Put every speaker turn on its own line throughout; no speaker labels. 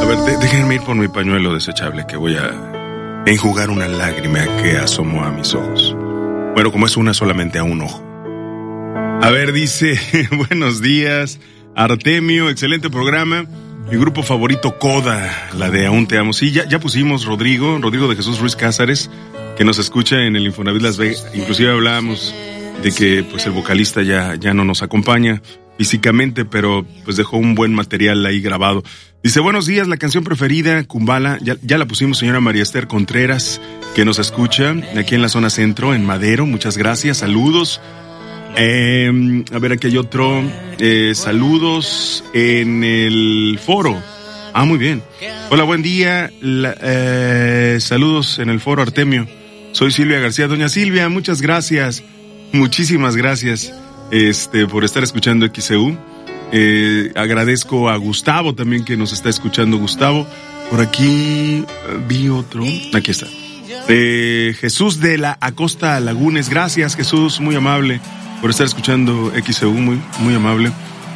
ver, déjenme ir por mi pañuelo desechable, que voy a enjugar una lágrima que asomó a mis ojos. Bueno, como es una solamente a un ojo. A ver, dice, buenos días, Artemio, excelente programa. Mi grupo favorito, Coda, la de Aún Te Amo. Sí, ya pusimos Rodrigo de Jesús Ruiz Cázares, que nos escucha en el Infonavit Las Vegas. Inclusive hablábamos de que pues el vocalista ya no nos acompaña físicamente, pero pues dejó un buen material ahí grabado. Dice, buenos días, la canción preferida, Kumbala, ya la pusimos, señora María Esther Contreras, que nos escucha aquí en la zona centro, en Madero. Muchas gracias, saludos. A ver, aquí hay otro. Saludos en el foro. Ah, muy bien. Hola, buen día. Saludos en el foro, Artemio. Soy Silvia García. Doña Silvia, muchas gracias. Muchísimas gracias por estar escuchando XEU. Agradezco a Gustavo también, que nos está escuchando. Gustavo, por aquí vi otro. Aquí está. Jesús de la Acosta Lagunes. Gracias, Jesús, muy amable por estar escuchando XEU, muy amable.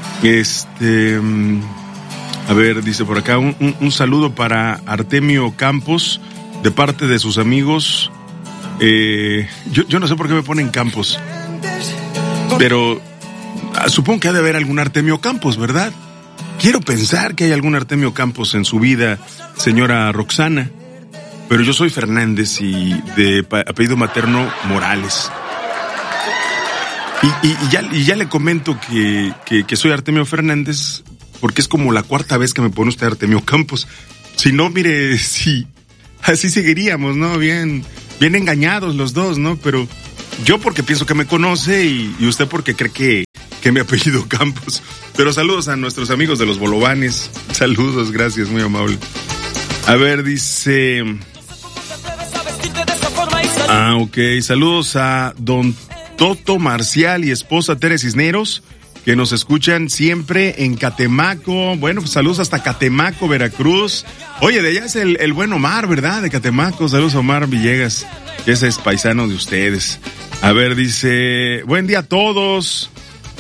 A ver, dice por acá, un saludo para Artemio Campos, de parte de sus amigos. Yo no sé por qué me ponen Campos, pero supongo que ha de haber algún Artemio Campos, ¿verdad? Quiero pensar que hay algún Artemio Campos en su vida, señora Roxana, pero yo soy Fernández y de apellido materno Morales. Y ya le comento que soy Artemio Fernández, porque es como la cuarta vez que me pone usted Artemio Campos. Si no, mire, sí, así seguiríamos, ¿no? Bien engañados los dos, ¿no? Pero yo porque pienso que me conoce y usted porque cree que mi apellido Campos. Pero saludos a nuestros amigos de los Bolovanes. Saludos, gracias, muy amable. A ver, dice... ok, saludos a don Toto Marcial y esposa Tere Cisneros, que nos escuchan siempre en Catemaco. Bueno, pues saludos hasta Catemaco, Veracruz. Oye, de allá es el buen Omar, ¿verdad? De Catemaco. Saludos a Omar Villegas, que ese es paisano de ustedes. A ver, dice, buen día a todos.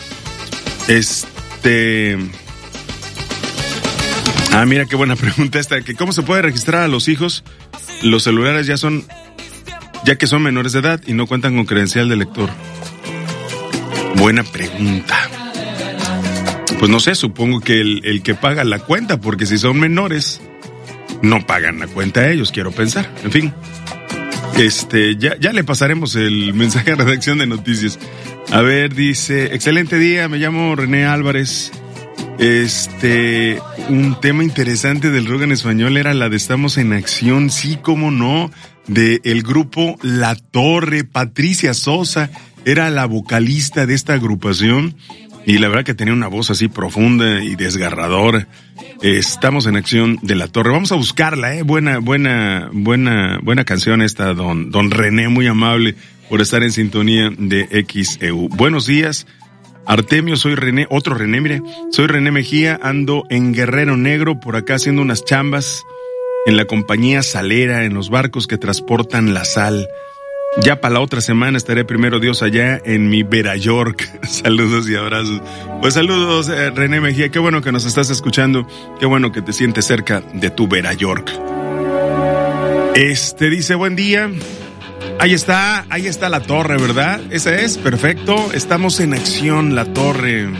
Mira qué buena pregunta esta, que cómo se puede registrar a los hijos. Los celulares ya que son menores de edad y no cuentan con credencial de lector. Buena pregunta. Pues no sé, supongo que el que paga la cuenta, porque si son menores, no pagan la cuenta a ellos, quiero pensar. En fin, ya le pasaremos el mensaje a redacción de noticias. A ver, dice, excelente día, me llamo René Álvarez. Un tema interesante del rock en español era la de Estamos en Acción, sí, cómo no, de el grupo La Torre. Patricia Sosa era la vocalista de esta agrupación y la verdad que tenía una voz así profunda y desgarradora. Estamos en Acción de La Torre. Vamos a buscarla, buena canción esta, don René, muy amable por estar en sintonía de XEU. Buenos días, Artemio, soy René, otro René, mire, soy René Mejía, ando en Guerrero Negro, por acá haciendo unas chambas en la compañía salera, en los barcos que transportan la sal. Ya para la otra semana estaré, primero Dios, allá en mi Vera York. Saludos y abrazos. Pues saludos, René Mejía, qué bueno que nos estás escuchando, qué bueno que te sientes cerca de tu Vera York. Dice, buen día. Ahí está La Torre, ¿verdad? Esa es, perfecto. Estamos en Acción, La Torre.